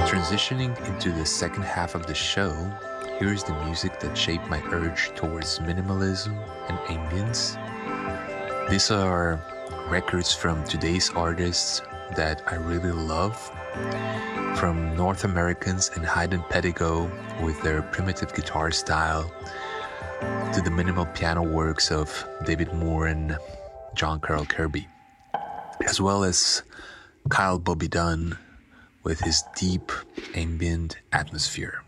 Transitioning into the second half of the show, here is the music that shaped my urge towards minimalism and ambience. These are records from today's artists that I really love, from North Americans and Hayden Pettigo with their primitive guitar style, to the minimal piano works of David Moore and John Carroll Kirby, as well as Kyle Bobby Dunn with his deep ambient atmosphere.